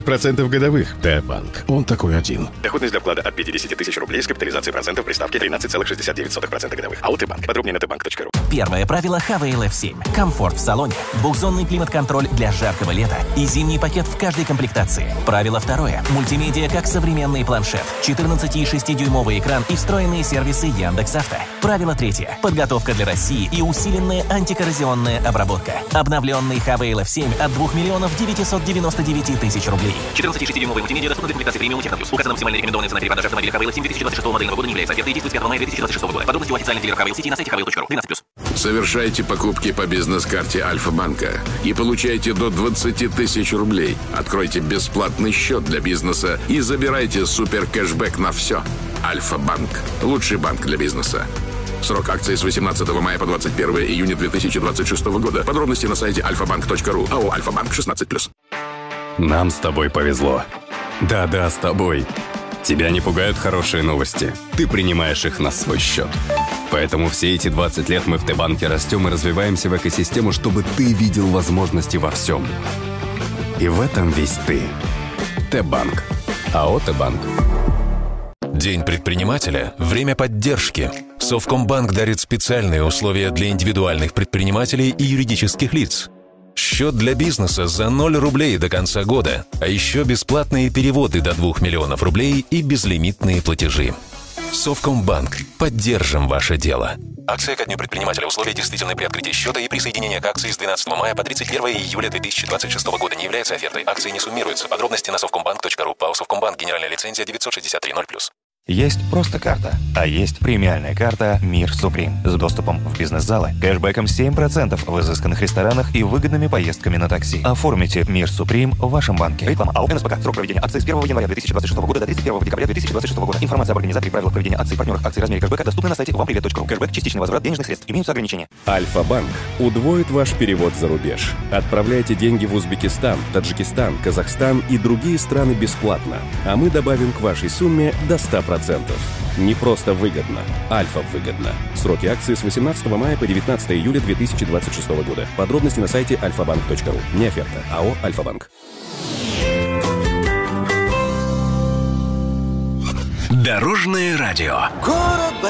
процентов годовых. Т-банк. Он такой один. Доходность для вклада от 50 тысяч рублей с капитализацией процентов при ставке 13,69% годовых. АО «Т-банк». Подробнее на tbank.ru. Первое правило Honeywell F7. Комфорт в салоне, двухзонный климат-контроль для жаркого лета и зимний пакет в каждой комплектации. Правило второе. Мультимедиа как современный планшет, 14,6-дюймовый экран и встроенные сервисы Яндекс.Авто. Правило третье. Подготовка для России и усиленная антикоррозионная обработка. Обновленный Honeywell F7 от 2 999 000 рублей. 14,6-дюймовый мультимедиа доступна для комплектации премиум Техноплюс. Указана максимальная рекомендованная цена передачи автомобиля Honeywell F7 2026 модельного года не является. Оферта действует с 5 мая 2026 года. Подробности у официальных дилеров Honeywell City на сайте honeywell.ru. 12+. Совершайте покупки по бизнес-карте Альфа-банка и получайте до 20 тысяч рублей. Откройте бесплатный счет для бизнеса и забирайте супер-кэшбэк на все. Альфа-банк. Лучший банк для бизнеса. Срок акции с 18 мая по 21 июня 2026 года. Подробности на сайте alfabank.ru. АО «Альфа-банк» 16+. Нам с тобой повезло. Да-да, с тобой. Тебя не пугают хорошие новости. Ты принимаешь их на свой счет. Поэтому все эти 20 лет мы в Т-банке растем и развиваемся в экосистему, чтобы ты видел возможности во всем. И в этом весь ты. Т-банк. АО «Т-банк». День предпринимателя – время поддержки. Совкомбанк дарит специальные условия для индивидуальных предпринимателей и юридических лиц. Счет для бизнеса за 0 рублей до конца года, а еще бесплатные переводы до 2 миллионов рублей и безлимитные платежи. Совкомбанк. Поддержим ваше дело. Акция ко дню предпринимателя. Условия действительны при открытии счета и присоединение к акции с 12 мая по 31 июля 2026 года не является офертой. Акции не суммируются. Подробности на совкомбанк.ру. ПАО «Совкомбанк». Генеральная лицензия 963-0+. Есть просто карта, а есть премиальная карта «Мир Суприм» с доступом в бизнес-залы, кэшбэком 7% в изысканных ресторанах и выгодными поездками на такси. Оформите «Мир Суприм» в вашем банке. Реклама АО «НСПК». Срок проведения акции с 1 января 2026 года до 31 декабря 2026 года. Информация об организаторе и правилах проведения акций, партнерах акций, размере кэшбэка доступны на сайте вампривет.ру. Кэшбэк – частичный возврат денежных средств. Имеются ограничения. Альфа-банк удвоит ваш перевод за рубеж. Отправляйте деньги в Узбекистан, Таджикистан, Казахстан и другие страны бесплатно. А мы добавим к вашей сумме до 100%. Не просто выгодно. Альфа-выгодно. Сроки акции с 18 мая по 19 июля 2026 года. Подробности на сайте alfabank.ru. Не оферта. АО «Альфа-банк». Дорожное радио. Город